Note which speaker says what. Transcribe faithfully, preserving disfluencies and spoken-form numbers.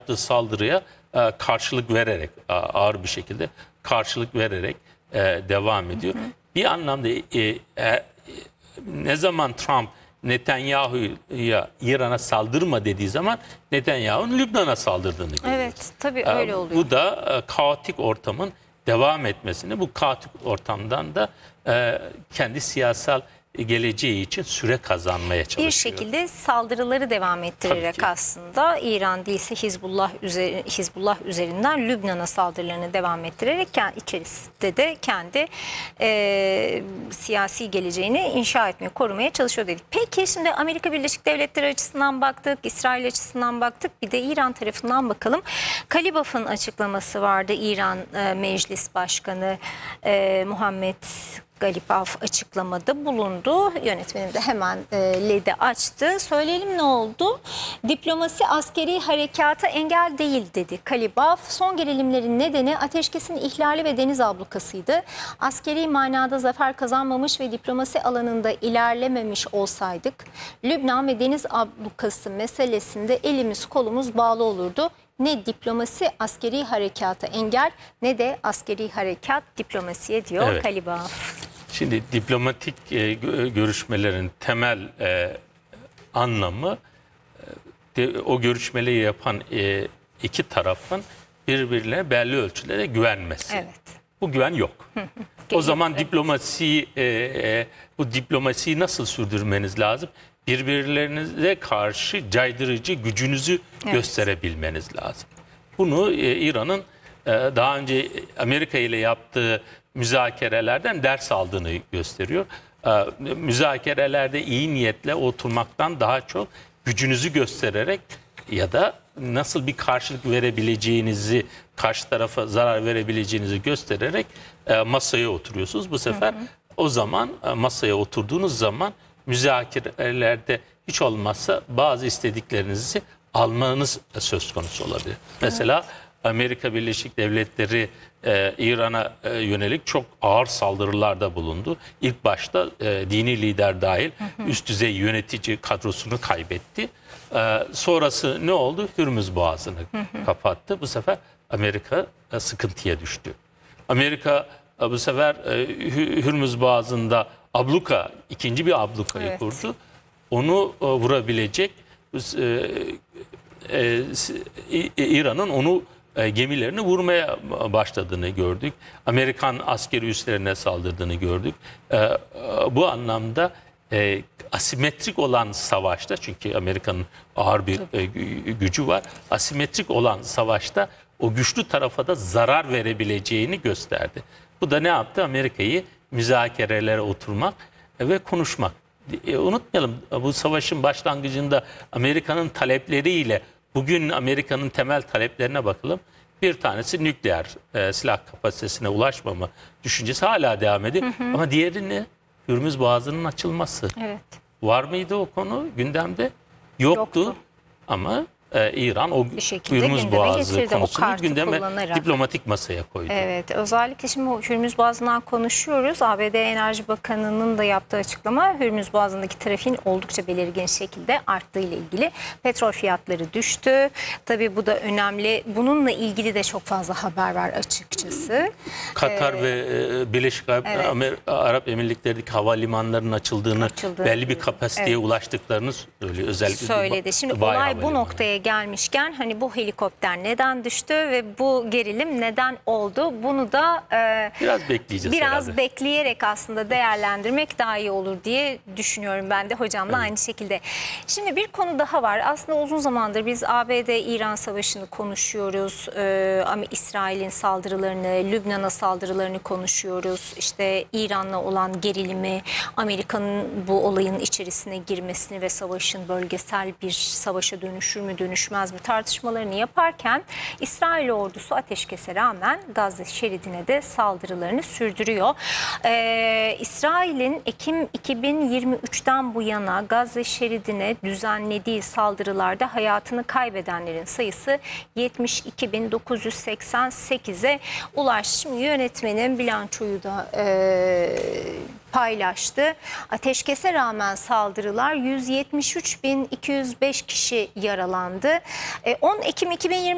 Speaker 1: saldırıya e, karşılık vererek, e, ağır bir şekilde karşılık vererek e, devam ediyor. Hı hı. Bir anlamda e, e, ne zaman Trump Netanyahu'ya İran'a saldırma dediği zaman Netanyahu'nun Lübnan'a saldırdığını görüyoruz.
Speaker 2: Evet, tabii öyle oluyor.
Speaker 1: Bu da e, kaotik ortamın devam etmesini, bu kaotik ortamdan da e, kendi siyasal geleceği için süre kazanmaya çalışıyor.
Speaker 2: Bir şekilde saldırıları devam ettirerek aslında İran değilse Hizbullah, üzeri, Hizbullah üzerinden Lübnan'a saldırılarını devam ettirerek içerisinde de kendi e, siyasi geleceğini inşa etmeye, korumaya çalışıyor dedik. Peki şimdi Amerika Birleşik Devletleri açısından baktık, İsrail açısından baktık, bir de İran tarafından bakalım. Kalibaf'ın açıklaması vardı. İran e, Meclis Başkanı e, Muhammed Galibaf açıklamada bulundu. Yönetmenim de hemen e, L E D'yi açtı. Söyleyelim ne oldu? Diplomasi askeri harekata engel değil dedi Galibaf. Son gerilimlerin nedeni ateşkesin ihlali ve deniz ablukasıydı. Askeri manada zafer kazanmamış ve diplomasi alanında ilerlememiş olsaydık Lübnan ve deniz ablukası meselesinde elimiz kolumuz bağlı olurdu. Ne diplomasi askeri harekata engel ne de askeri harekat diplomasiye diyor evet. Galibaf.
Speaker 1: Şimdi diplomatik e, görüşmelerin temel e, anlamı e, de, o görüşmeleri yapan e, iki tarafın birbirine belli ölçüde güvenmesi.
Speaker 2: Evet.
Speaker 1: Bu güven yok. O zaman diplomasi e, e, bu diplomasiyi nasıl sürdürmeniz lazım? Birbirlerinize karşı caydırıcı gücünüzü evet. gösterebilmeniz lazım. Bunu e, İran'ın e, daha önce Amerika ile yaptığı müzakerelerden ders aldığını gösteriyor. E, müzakerelerde iyi niyetle oturmaktan daha çok gücünüzü göstererek ya da nasıl bir karşılık verebileceğinizi, karşı tarafa zarar verebileceğinizi göstererek e, masaya oturuyorsunuz. Bu sefer hı hı. o zaman e, masaya oturduğunuz zaman müzakerelerde hiç olmazsa bazı istediklerinizi almanız söz konusu olabilir. Evet. Mesela Amerika Birleşik Devletleri e, İran'a e, yönelik çok ağır saldırılarda bulundu. İlk başta e, dini lider dahil hı hı. üst düzey yönetici kadrosunu kaybetti. E, sonrası ne oldu? Hürmüz Boğazı'nı hı hı. kapattı. Bu sefer Amerika e, sıkıntıya düştü. Amerika e, bu sefer e, Hürmüz Boğazı'nda abluka, ikinci bir ablukayı evet. kurdu. Onu e, vurabilecek e, e, e, İran'ın onu e, gemilerini vurmaya başladığını gördük. Amerikan askeri üslerine saldırdığını gördük. E, e, bu anlamda e, asimetrik olan savaşta, çünkü Amerika'nın ağır bir e, gücü var. Asimetrik olan savaşta o güçlü tarafa da zarar verebileceğini gösterdi. Bu da ne yaptı? Amerika'yı müzakerelere oturmak ve konuşmak. E, unutmayalım, bu savaşın başlangıcında Amerika'nın talepleriyle bugün Amerika'nın temel taleplerine bakalım. Bir tanesi nükleer e, silah kapasitesine ulaşmama düşüncesi hala devam ediyor. Hı hı. Ama diğeri ne? Hürmüz Boğazı'nın açılması. Evet. Var mıydı o konu gündemde? Yoktu. Yoktu. Ama Ee, İran o Hürmüz Boğazı konusunu gündeme kullanarak diplomatik masaya koydu.
Speaker 2: Evet, özellikle şimdi Hürmüz Boğazı'ndan konuşuyoruz. A B D Enerji Bakanı'nın da yaptığı açıklama Hürmüz Boğazı'ndaki trafiğin oldukça belirgin şekilde arttığı ile ilgili. Petrol fiyatları düştü. Tabii bu da önemli. Bununla ilgili de çok fazla haber var açıkçası.
Speaker 1: Katar ee, ve Birleşik Arap, evet. Arap Emirlikleri'ndeki havalimanlarının açıldığını, Açıldı. belli bir kapasiteye evet. ulaştıklarını söylüyor. Özellikle
Speaker 2: söyledi. Şimdi olay bu noktaya gelmişken hani bu helikopter neden düştü ve bu gerilim neden oldu? Bunu da e,
Speaker 1: biraz bekleyeceğiz.
Speaker 2: Biraz
Speaker 1: herhalde.
Speaker 2: bekleyerek aslında değerlendirmek daha iyi olur diye düşünüyorum ben de hocamla evet. aynı şekilde. Şimdi bir konu daha var. Aslında uzun zamandır biz A B D-İran savaşını konuşuyoruz. E, ama İsrail'in saldırılarını, Lübnan'a saldırılarını konuşuyoruz. İşte İran'la olan gerilimi, Amerika'nın bu olayın içerisine girmesini ve savaşın bölgesel bir savaşa dönüşür mü dönüşmez mi tartışmalarını yaparken İsrail ordusu ateşkese rağmen Gazze şeridine de saldırılarını sürdürüyor. Ee, İsrail'in Ekim iki bin yirmi üç'ten bu yana Gazze şeridine düzenlediği saldırılarda hayatını kaybedenlerin sayısı yetmiş iki bin dokuz yüz seksen sekiz'e ulaştı. Şimdi yönetmenin bilançoyu da e, paylaştı. Ateşkese rağmen saldırılar yüz yetmiş üç bin iki yüz beş kişi yaralandı. on Ekim iki bin yirmi